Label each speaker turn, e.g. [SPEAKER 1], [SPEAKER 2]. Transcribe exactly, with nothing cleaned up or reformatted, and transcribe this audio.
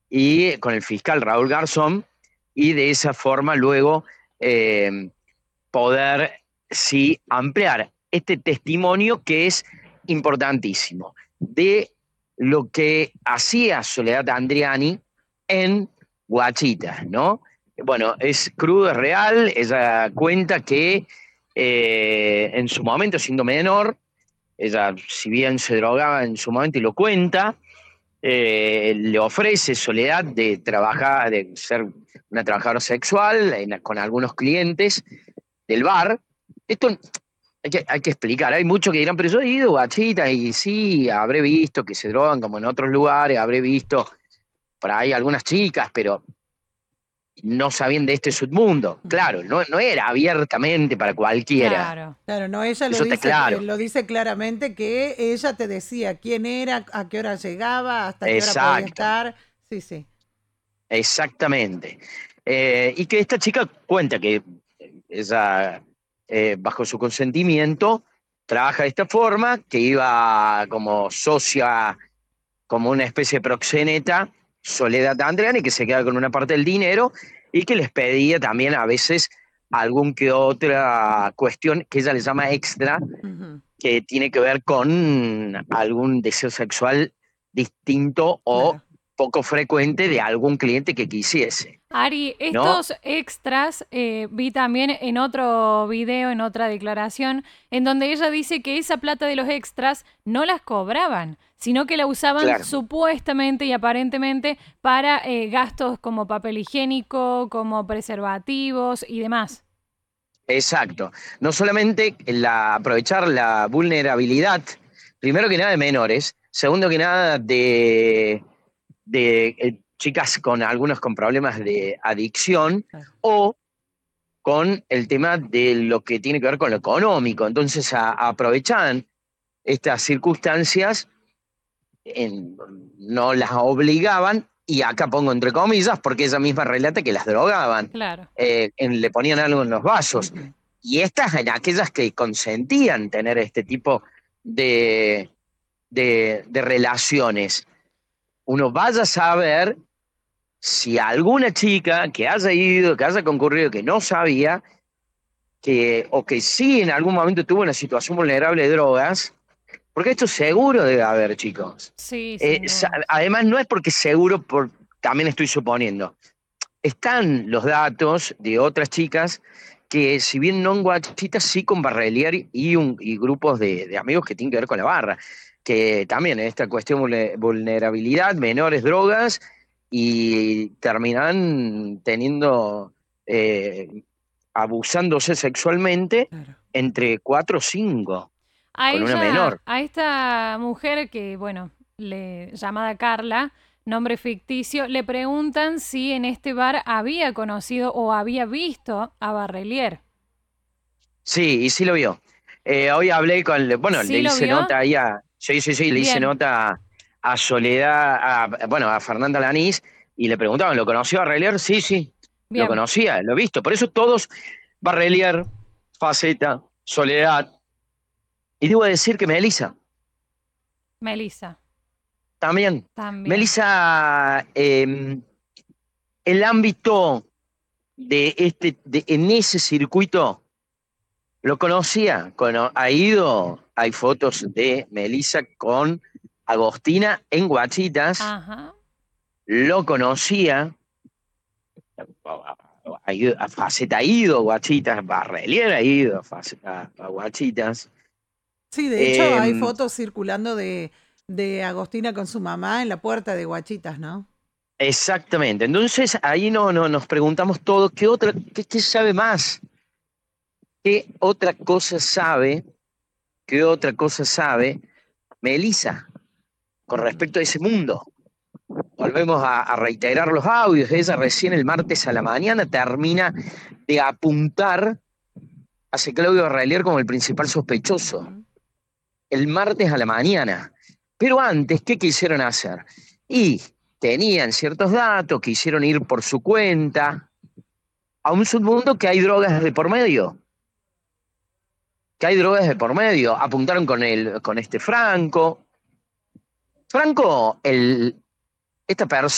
[SPEAKER 1] y con el fiscal Raúl Garzón, y de esa forma luego eh, poder sí ampliar este testimonio que es importantísimo de lo que hacía Soledad Andriani en Guachitas, ¿no? Bueno, es crudo, es real, ella cuenta que eh, en su momento, siendo menor, ella, si bien se drogaba en su momento y lo cuenta, eh, le ofrece Soledad de trabajar, de ser una trabajadora sexual en, con algunos clientes del bar. Esto hay que, hay que explicar, hay muchos que dirán, pero yo he ido Guachita y sí, habré visto que se drogan como en otros lugares, habré visto por ahí algunas chicas, pero no sabían de este submundo. Claro, no, no era abiertamente para cualquiera.
[SPEAKER 2] Claro.
[SPEAKER 3] Claro, no, ella lo
[SPEAKER 1] Eso está
[SPEAKER 3] dice, eh,
[SPEAKER 1] claro.
[SPEAKER 3] lo dice claramente que ella te decía quién era, a qué hora llegaba, hasta qué hora podía
[SPEAKER 1] Exacto,
[SPEAKER 3] estar. Sí, sí.
[SPEAKER 1] exactamente. Eh, y que esta chica cuenta que ella, eh, bajo su consentimiento, trabaja de esta forma, que iba como socia, como una especie de proxeneta, Soledad Andreani, que se queda con una parte del dinero y que les pedía también a veces algún que otra cuestión que ella le llama extra,
[SPEAKER 3] Ujú,
[SPEAKER 1] que tiene que ver con algún deseo sexual distinto o
[SPEAKER 3] claro.
[SPEAKER 1] poco frecuente de algún cliente que quisiese,
[SPEAKER 2] Ari,
[SPEAKER 1] ¿no?
[SPEAKER 2] estos extras eh, vi también en otro video, en otra declaración, en donde ella dice que esa plata de los extras no las cobraban, sino que la usaban
[SPEAKER 1] Claro,
[SPEAKER 2] supuestamente y aparentemente para eh, gastos como papel higiénico, como preservativos y demás.
[SPEAKER 1] exacto. No solamente la, aprovechar la vulnerabilidad, primero que nada de menores, segundo que nada de de eh, chicas con algunos con problemas de adicción
[SPEAKER 3] Claro.
[SPEAKER 1] o con el tema de lo que tiene que ver con lo económico. Entonces a, aprovechaban estas circunstancias, en, no las obligaban, y acá pongo entre comillas, porque ella misma relata que las drogaban,
[SPEAKER 2] Claro.
[SPEAKER 1] eh, en, le ponían algo en los vasos.
[SPEAKER 3] Ujú.
[SPEAKER 1] Y estas en aquellas que consentían tener este tipo de, de, de relaciones. Uno vaya a saber si alguna chica que haya ido, que haya concurrido, que no sabía, que, o que sí en algún momento tuvo una situación vulnerable de drogas, porque esto seguro debe haber, chicos.
[SPEAKER 2] Sí,
[SPEAKER 1] Eh,
[SPEAKER 2] sin
[SPEAKER 1] sa-
[SPEAKER 2] dudas.
[SPEAKER 1] además, no es porque seguro, por, también estoy suponiendo. Están los datos de otras chicas que, si bien no en guachitas, sí con Barrelier y, un, y grupos de, de amigos que tienen que ver con la barra, que también en esta cuestión de vulnerabilidad, menores drogas, y terminan teniendo, eh, abusándose sexualmente
[SPEAKER 3] Claro.
[SPEAKER 1] entre cuatro o cinco
[SPEAKER 2] A
[SPEAKER 1] con una
[SPEAKER 2] ella,
[SPEAKER 1] menor.
[SPEAKER 2] a esta mujer que, bueno, le, llamada Carla, nombre ficticio, le preguntan si en este bar había conocido o había visto a Barrelier.
[SPEAKER 1] Sí, y sí lo vio. Eh, hoy hablé con, bueno, le
[SPEAKER 2] ¿Sí lo
[SPEAKER 1] hice
[SPEAKER 2] vio?
[SPEAKER 1] nota ahí a, sí, sí, sí, le hice
[SPEAKER 2] Bien,
[SPEAKER 1] nota a Soledad, a, bueno, a Fernanda Lanís, y le preguntaban, ¿lo conoció a Barrelier? Sí, sí, lo
[SPEAKER 2] bien.
[SPEAKER 1] conocía, lo he visto. Por eso todos, Barrelier, Faceta, Soledad, y debo decir que Melissa
[SPEAKER 2] Melissa,
[SPEAKER 1] también.
[SPEAKER 2] también.
[SPEAKER 1] Melissa, eh, el ámbito de este, de, en ese circuito, lo conocía, cono- ha ido, hay fotos de Melissa con Agostina en Guachitas,
[SPEAKER 2] Ajá.
[SPEAKER 1] lo conocía, ha ido, a Faceta ha ido a Guachitas, Barrelier ha ido a, Faceta- a Guachitas.
[SPEAKER 3] Sí, de hecho
[SPEAKER 1] Eh,
[SPEAKER 3] hay fotos circulando de, de Agostina con su mamá en la puerta de Guachitas, ¿no?
[SPEAKER 1] exactamente, entonces ahí no, no, nos preguntamos todos, ¿qué otra, qué, qué sabe más? ¿Qué otra cosa sabe? ¿Qué otra cosa sabe Melissa con
[SPEAKER 3] Ujú.
[SPEAKER 1] respecto a ese mundo? Volvemos a, a reiterar los audios. Ella recién el martes a la mañana termina de apuntar hacia Claudio Barrelier como el principal sospechoso.
[SPEAKER 3] Ujú.
[SPEAKER 1] El martes a la mañana. Pero antes, ¿qué quisieron hacer? Y tenían ciertos datos, quisieron ir por su cuenta a un submundo que hay drogas de por medio. Que hay drogas de por medio. Apuntaron con, el, con este Franco. Franco, el, esta persona